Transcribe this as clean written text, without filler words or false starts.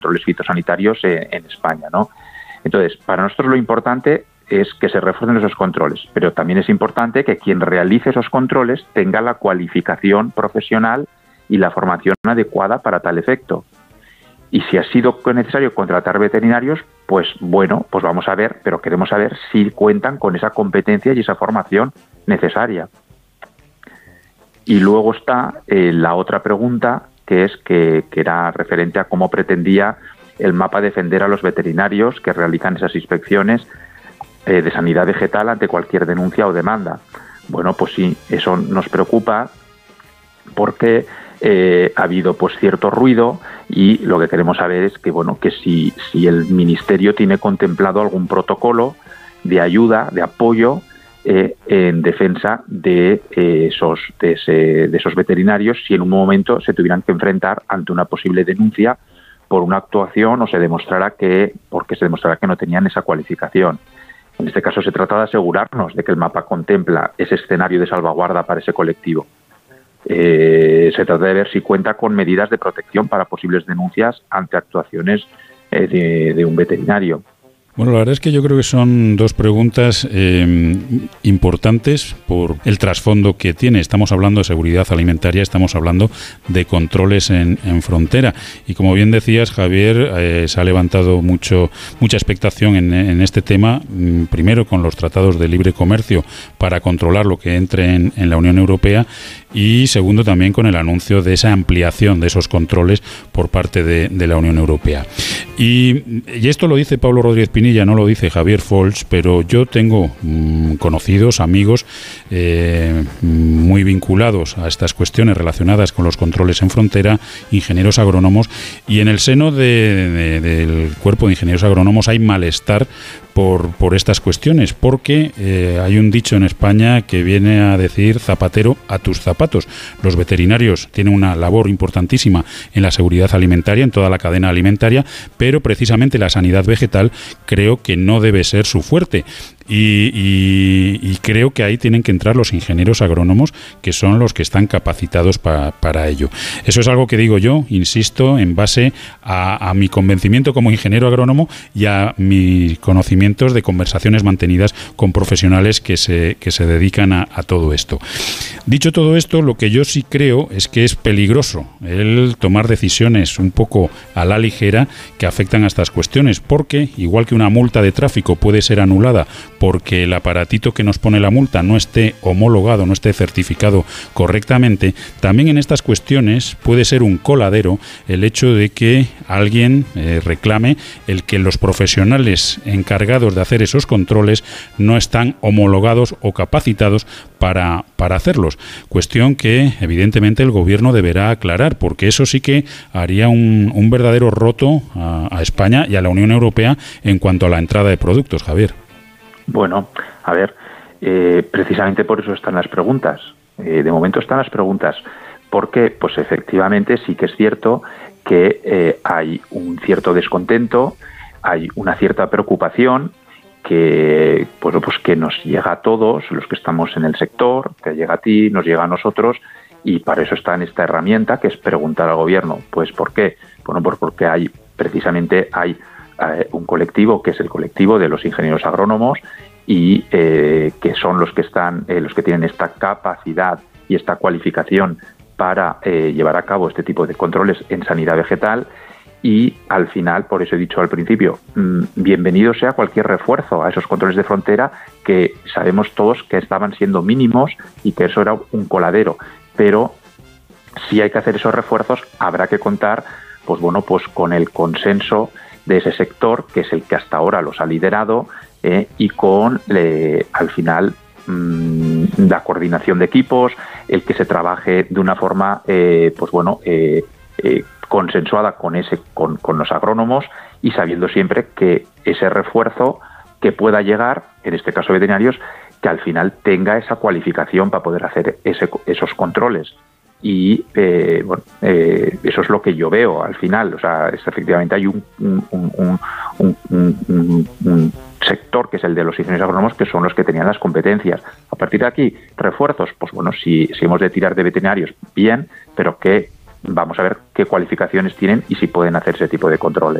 controles fitosanitarios en España, ¿no? Entonces, para nosotros lo importante es que se refuercen esos controles, pero también es importante que quien realice esos controles tenga la cualificación profesional y la formación adecuada para tal efecto. Y si ha sido necesario contratar veterinarios, pues bueno, pues vamos a ver, pero queremos saber si cuentan con esa competencia y esa formación necesaria. Y luego está la otra pregunta, que es que era referente a cómo pretendía el MAPA defender a los veterinarios que realizan esas inspecciones de sanidad vegetal ante cualquier denuncia o demanda. Bueno, pues sí, eso nos preocupa porque ha habido pues cierto ruido y lo que queremos saber es que bueno, que si el Ministerio tiene contemplado algún protocolo de ayuda, de apoyo en defensa de esos veterinarios si en un momento se tuvieran que enfrentar ante una posible denuncia por una actuación o se demostrara que no tenían esa cualificación. En este caso se trata de asegurarnos de que el MAPA contempla ese escenario de salvaguarda para ese colectivo. Se trata de ver si cuenta con medidas de protección para posibles denuncias ante actuaciones de un veterinario. Bueno, la verdad es que yo creo que son dos preguntas importantes por el trasfondo que tiene. Estamos hablando de seguridad alimentaria, estamos hablando de controles en frontera. Y como bien decías, Javier, se ha levantado mucha expectación en este tema, primero con los tratados de libre comercio para controlar lo que entre en la Unión Europea y segundo también con el anuncio de esa ampliación de esos controles por parte de la Unión Europea. Y esto lo dice Pablo Rodríguez Pinilla, no lo dice Javier Folch, pero yo tengo conocidos, amigos muy vinculados a estas cuestiones relacionadas con los controles en frontera, ingenieros agrónomos, y en el seno del cuerpo de ingenieros agrónomos hay malestar por estas cuestiones, porque hay un dicho en España que viene a decir zapatero a tus zapatos. Los veterinarios tienen una labor importantísima en la seguridad alimentaria, en toda la cadena alimentaria, pero precisamente la sanidad vegetal creo que no debe ser su fuerte. Y creo que ahí tienen que entrar los ingenieros agrónomos, que son los que están capacitados para ello. Eso es algo que digo yo, insisto, en base a mi convencimiento como ingeniero agrónomo y a mis conocimientos de conversaciones mantenidas con profesionales que se dedican a todo esto. Dicho todo esto, lo que yo sí creo es que es peligroso el tomar decisiones un poco a la ligera que afectan a estas cuestiones, porque igual que una multa de tráfico puede ser anulada porque el aparatito que nos pone la multa no esté homologado, no esté certificado correctamente, también en estas cuestiones puede ser un coladero el hecho de que alguien reclame el que los profesionales encargados de hacer esos controles no están homologados o capacitados para hacerlos. Cuestión que evidentemente el gobierno deberá aclarar, porque eso sí que haría un verdadero roto a España y a la Unión Europea en cuanto a la entrada de productos, Javier. Bueno, a ver, precisamente por eso están las preguntas. De momento están las preguntas, porque pues efectivamente sí que es cierto que hay un cierto descontento, hay una cierta preocupación que pues que nos llega a todos los que estamos en el sector, te llega a ti, nos llega a nosotros, y para eso está en esta herramienta que es preguntar al gobierno. Pues ¿por qué? Bueno, pues porque hay un colectivo que es el colectivo de los ingenieros agrónomos y que son los que tienen esta capacidad y esta cualificación para llevar a cabo este tipo de controles en sanidad vegetal. Y al final, por eso he dicho al principio, bienvenido sea cualquier refuerzo a esos controles de frontera, que sabemos todos que estaban siendo mínimos y que eso era un coladero. Pero si hay que hacer esos refuerzos, habrá que contar pues con el consenso de ese sector, que es el que hasta ahora los ha liderado, y con al final la coordinación de equipos, el que se trabaje de una forma consensuada con los agrónomos, y sabiendo siempre que ese refuerzo que pueda llegar, en este caso veterinarios, que al final tenga esa cualificación para poder hacer esos controles. Y eso es lo que yo veo al final. O sea, efectivamente hay un sector que es el de los ingenieros agrónomos, que son los que tenían las competencias. A partir de aquí, refuerzos, pues bueno, si hemos de tirar de veterinarios, bien, pero que vamos a ver qué cualificaciones tienen y si pueden hacer ese tipo de controles.